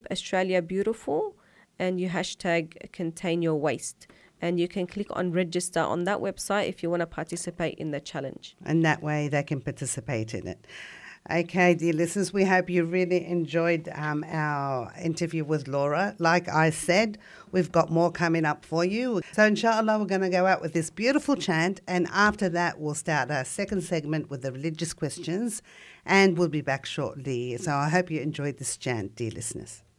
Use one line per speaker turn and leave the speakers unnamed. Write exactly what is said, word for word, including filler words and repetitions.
Australia Beautiful and you hashtag contain your waste. And you can click on register on that website if you want to participate in the challenge.
And that way they can participate in it. Okay, dear listeners, we hope you really enjoyed um, our interview with Laura. Like I said, we've got more coming up for you. So inshallah, we're going to go out with this beautiful chant, and after that we'll start our second segment with the religious questions, and we'll be back shortly. So I hope you enjoyed this chant, dear listeners.